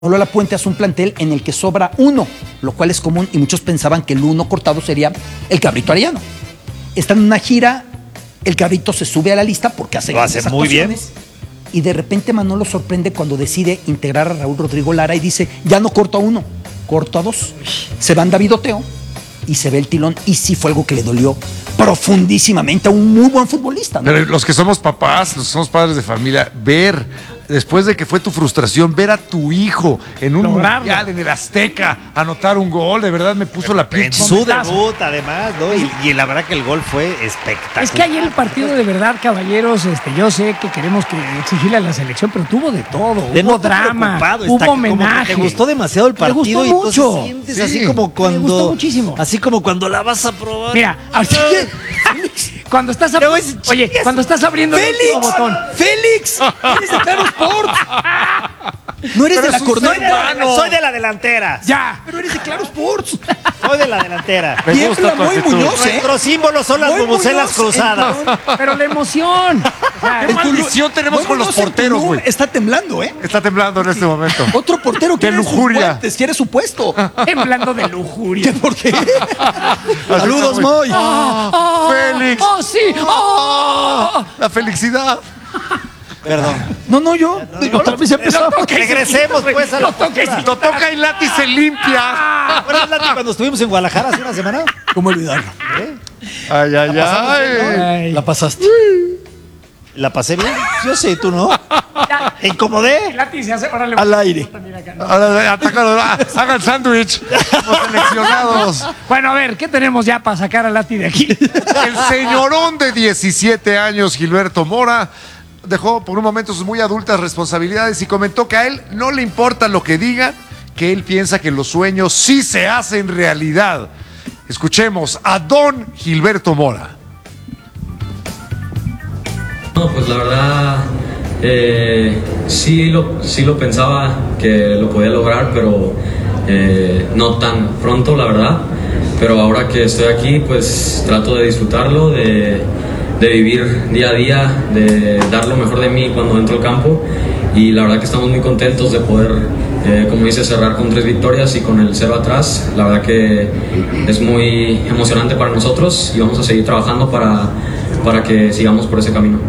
La Puente hace un plantel en el que sobra uno, lo cual es común y muchos pensaban que el uno cortado sería el Cabrito Arellano. Está en una gira, el Cabrito se sube a la lista porque hace muy bien. Y de repente Manolo sorprende cuando decide integrar a Raúl Rodrigo Lara y dice, ya no corto a uno, corto a dos. Se va en David Oteo y se ve el tilón y sí fue algo que le dolió profundísimamente a un muy buen futbolista, ¿no? Pero los que somos papás, los que somos padres de familia, ver, después de que fue tu frustración, ver a tu hijo en un mundial, en el Azteca, anotar un gol, de verdad me puso la piel. En su debut, además, ¿no? Y la verdad que el gol fue espectacular. Es que ayer el partido de verdad, caballeros, yo sé que queremos exigirle a la selección, pero tuvo de todo. Hubo drama, hubo homenaje. Te gustó demasiado el partido. Me gustó mucho. Sientes así como cuando. Me gustó muchísimo. Así como cuando la vas a probar. Mira, cuando estás cuando estás abriendo el último botón. ¡Félix! ¡Eres de Claro Sports! No eres de la corneta. Soy de la delantera. Ya. Pero eres de Claro Sports. Soy de la delantera. Me gusta tu muy actitud. Muñoz, Nuestros símbolos son las bubucelas cruzadas. Pero la emoción. ¿Qué maldición tenemos con los porteros, güey? Está temblando, ¿eh? Está temblando en este momento. Otro portero que De lujuria. Quiere su puesto. Temblando de lujuria. ¿Por qué? Saludos, Moy. Félix. ¡Oh, sí! ¡Oh! La felicidad. Perdón. No, yo. Otra vez empezamos. Regresemos, pues, a la postura. Lo toca y Lati se limpia. ¿Recuerdas, Lati, cuando estuvimos en Guadalajara hace una semana? ¿Cómo olvidarlo? Ay, ay, ay. La pasaste. ¿La pasé bien? Yo sé, tú no. ¿Te incomodé? Lati se hace, órale, Al aire. Hagan sándwich. Los seleccionados. Bueno, a ver, ¿qué tenemos ya para sacar a Lati de aquí? El señorón de 17 años, Gilberto Mora, dejó por un momento sus muy adultas responsabilidades y comentó que a él no le importa lo que digan, que él piensa que los sueños sí se hacen realidad. Escuchemos a don Gilberto Mora. No, pues la verdad, sí lo pensaba que lo podía lograr, pero no tan pronto, la verdad. Pero ahora que estoy aquí, pues trato de disfrutarlo, de vivir día a día, de dar lo mejor de mí cuando entro al campo. Y la verdad que estamos muy contentos de poder, como dice, cerrar con 3 victorias y con el 0 atrás. La verdad que es muy emocionante para nosotros y vamos a seguir trabajando para que sigamos por ese camino.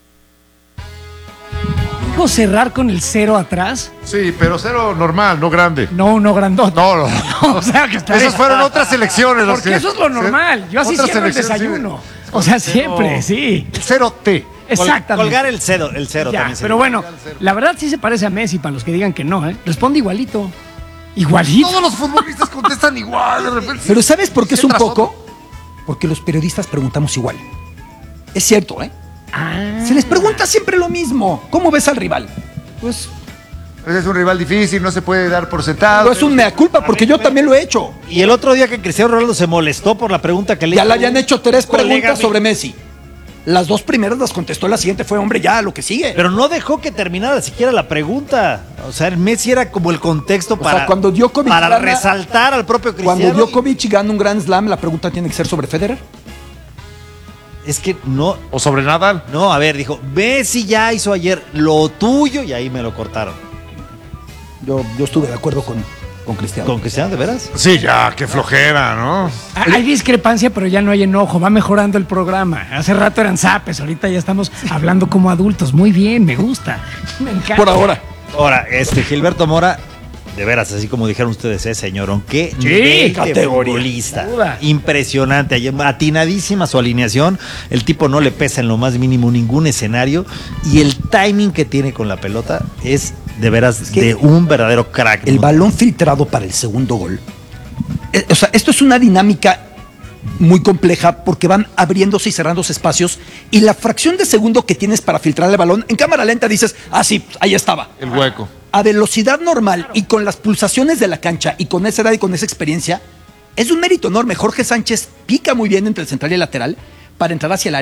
¿Dijo cerrar con el 0 atrás? Sí, pero 0 normal, no grande. No, grandote. No. O sea, que está Esas fueron otras elecciones. Porque eso es lo normal. Yo así cierro el desayuno. O sea, siempre, sí. 0T. Exactamente. Colgar el cero Ya, también. pero bueno, la verdad sí se parece a Messi, para los que digan que no, ¿eh? Responde igualito. Igualito. Todos los futbolistas contestan igual. De repente. Pero ¿sabes por qué es un Tras poco? otro. Porque los periodistas preguntamos igual. Es cierto, ¿eh? Ah. Se les pregunta siempre lo mismo. ¿Cómo ves al rival? Pues Es un rival difícil, no se puede dar por sentado. no es un mea culpa porque yo también lo he hecho. Y el otro día que Cristiano Ronaldo se molestó por la pregunta que le Ya hizo le habían hecho 3 colega preguntas mío. sobre Messi. Las 2 primeras las contestó, la siguiente fue, hombre, ya, lo que sigue. Pero no dejó que terminara siquiera la pregunta. O sea, el Messi era como el contexto sea, cuando Djokovic para gana- resaltar al propio Cristiano. Cuando Djokovic gana un Grand Slam, la pregunta tiene que ser sobre Federer. Es que no, O sobre Nadal. no, a ver, dijo, Messi ya hizo ayer lo tuyo y ahí me lo cortaron. Yo estuve de acuerdo con Cristiano. ¿Con Cristiano, de veras? Sí, ya, qué flojera, ¿no? Hay discrepancia, pero ya no hay enojo. Va mejorando el programa. Hace rato eran zapes, ahorita ya estamos hablando como adultos. Muy bien, me gusta. Me encanta. Por ahora. Ahora, Gilberto Mora, de veras, así como dijeron ustedes, señorón, qué Sí, nivel de categoría. futbolista. Sin duda. Impresionante, ayer, atinadísima su alineación, el tipo no le pesa en lo más mínimo ningún escenario y el timing que tiene con la pelota es de veras que de un verdadero crack. El ¿no? balón filtrado para el segundo gol. O sea, esto es una dinámica muy compleja porque van abriéndose y cerrándose espacios y la fracción de segundo que tienes para filtrar el balón, en cámara lenta dices, sí, ahí estaba. El hueco. A velocidad normal y con las pulsaciones de la cancha y con esa edad y con esa experiencia, es un mérito enorme. Jorge Sánchez pica muy bien entre el central y el lateral para entrar hacia el área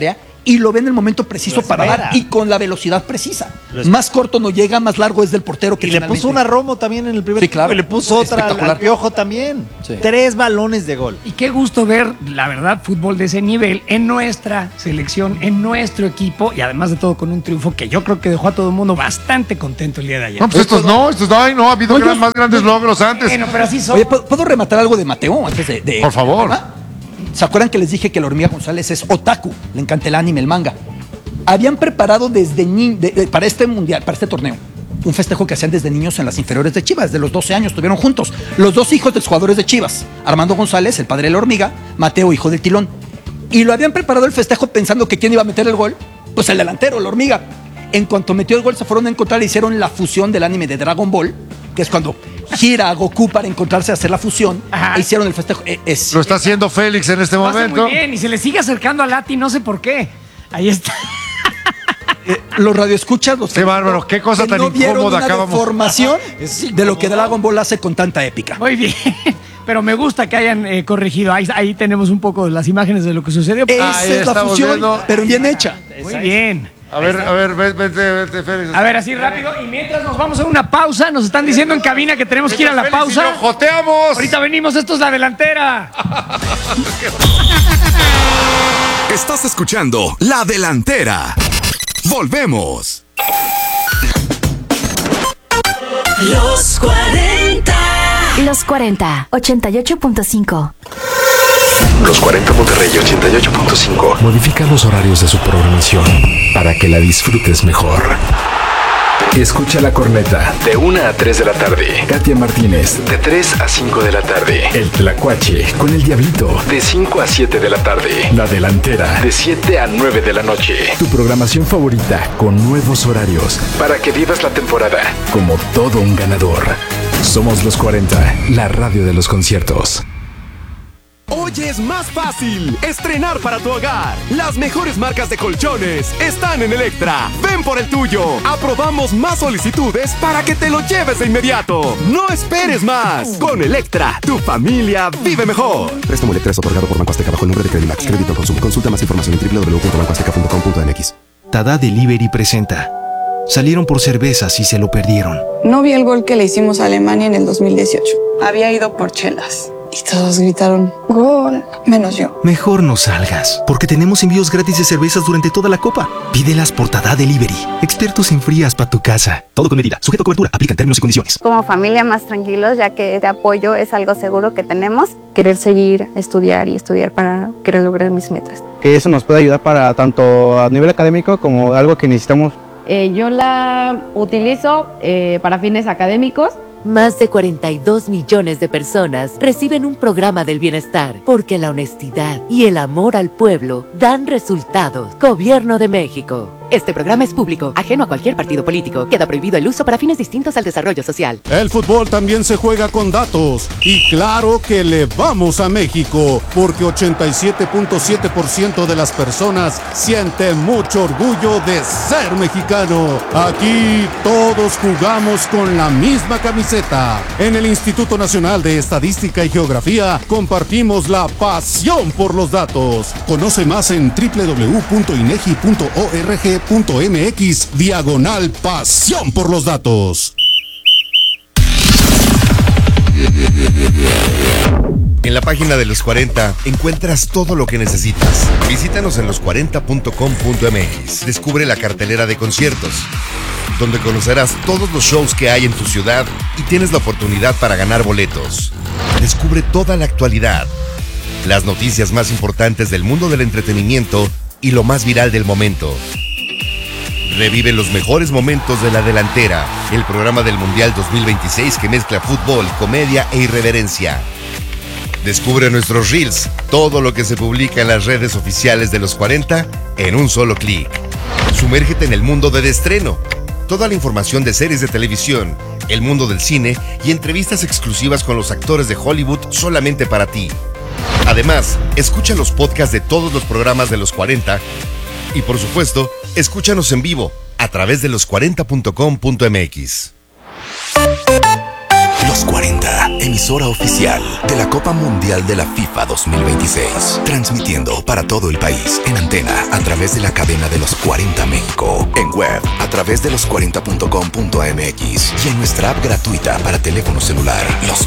y lo ve en el momento preciso para dar y con la velocidad precisa. Más corto no llega, más largo es del portero que Y le puso una Romo también en el primer tiempo. y le puso otra al Piojo también. Sí. 3 balones de gol. Y qué gusto ver, la verdad, fútbol de ese nivel en nuestra selección, en nuestro equipo y además de todo con un triunfo que yo creo que dejó a todo el mundo bastante contento el día de ayer. No, pues estos no, ha habido más grandes logros antes. Bueno, pero así son. Oye, ¿puedo rematar algo de Mateo antes de Por favor. ¿Se acuerdan que les dije que la Hormiga González es otaku? Le encanta el anime, el manga. Habían preparado desde para este mundial, para este torneo, un festejo que hacían desde niños en las inferiores de Chivas. De los 12 años estuvieron juntos. Los 2 hijos de los jugadores de Chivas. Armando González, el padre de la Hormiga. Mateo, hijo del Tilón. Y lo habían preparado el festejo pensando que quién iba a meter el gol. Pues el delantero, la Hormiga. En cuanto metió el gol, se fueron a encontrar y hicieron la fusión del anime de Dragon Ball, que es cuando gira a Goku para encontrarse a hacer la fusión. E hicieron el festejo. Lo está haciendo Félix en este Lo hace momento. muy bien y se le sigue acercando a Lati, no sé por qué. Ahí está. Los radioescuchas, los Qué bárbaro, qué cosa que tan no vieron incómoda una acabamos. deformación de lo que Dragon Ball hace con tanta épica. Muy bien. Pero me gusta que hayan corregido. Ahí tenemos un poco de las imágenes de lo que sucedió. Esa es la estamos fusión, viendo. pero bien hecha. Muy bien. A ver, vete, Félix. A ver, así rápido. Y mientras nos vamos a una pausa, nos están diciendo en cabina que tenemos que ir a la Félix, y pausa. lo joteamos. Ahorita venimos, esto es La Delantera. Estás escuchando La Delantera. Volvemos. Los 40. Los 40, 88.5. Los 40 Monterrey 88.5. Modifica los horarios de su programación para que la disfrutes mejor. Escucha La Corneta De 1 a 3 de la tarde. Katia Martínez De 3 a 5 de la tarde. El Tlacuache con el Diablito. De 5 a 7 de la tarde. La Delantera. De 7 a 9 de la noche. Tu programación favorita con nuevos horarios Para que vivas la temporada. como todo un ganador. Somos Los 40, la radio de los conciertos. Hoy es más fácil estrenar para tu hogar. Las mejores marcas de colchones están en Electra. Ven por el tuyo. Aprobamos más solicitudes para que te lo lleves de inmediato. No esperes más. Con Electra, tu familia vive mejor. Préstamo Electra es otorgado por Banco Azteca bajo el nombre de Credimax. Crédito al consumo. Consulta más información en www.bancoazteca.com.mx. Tada Delivery presenta. Salieron por cervezas y se lo perdieron. No vi el gol que le hicimos a Alemania en el 2018. Había ido por chelas. Y todos gritaron, ¡gol! Menos yo. Mejor no salgas, porque tenemos envíos gratis de cervezas durante toda la copa. Pídelas por Tada Delivery. Expertos en frías para tu casa. Todo con medida. Sujeto a cobertura. Aplican términos y condiciones. Como familia más tranquilos, ya que este apoyo es algo seguro que tenemos. Querer seguir, estudiar para querer lograr mis metas. Que eso nos puede ayudar para tanto a nivel académico como algo que necesitamos. Yo la utilizo para fines académicos. Más de 42 millones de personas reciben un programa del bienestar porque la honestidad y el amor al pueblo dan resultados. Gobierno de México. Este programa es público, ajeno a cualquier partido político. Queda prohibido el uso para fines distintos al desarrollo social. El fútbol también se juega con datos. Y claro que le vamos a México, porque 87.7% de las personas sienten mucho orgullo de ser mexicano. Aquí todos jugamos con la misma camiseta. En el Instituto Nacional de Estadística y Geografía compartimos la pasión por los datos. Conoce más en www.inegi.org.mx/pasión por los datos. En la página de Los 40 encuentras todo lo que necesitas. Visítanos en los40.com.mx. Descubre la cartelera de conciertos, donde conocerás todos los shows que hay en tu ciudad y tienes la oportunidad para ganar boletos. Descubre toda la actualidad, las noticias más importantes del mundo del entretenimiento y lo más viral del momento. Revive los mejores momentos de La Delantera, el programa del Mundial 2026 que mezcla fútbol, comedia e irreverencia. Descubre nuestros reels, todo lo que se publica en las redes oficiales de Los 40 en un solo clic. Sumérgete en el mundo del estreno. Toda la información de series de televisión, el mundo del cine y entrevistas exclusivas con los actores de Hollywood solamente para ti. Además, escucha los podcasts de todos los programas de Los 40 y, por supuesto, escúchanos en vivo a través de los40.com.mx. Los 40, emisora oficial de la Copa Mundial de la FIFA 2026. Transmitiendo para todo el país en antena a través de la cadena de Los 40 México. En web a través de los40.com.mx y en nuestra app gratuita para teléfono celular. Los